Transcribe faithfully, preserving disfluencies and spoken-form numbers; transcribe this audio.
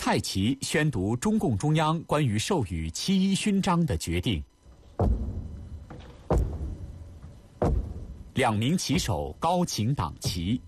蔡奇宣读中共中央关于授予七一勋章的决定。两名旗手高擎党旗。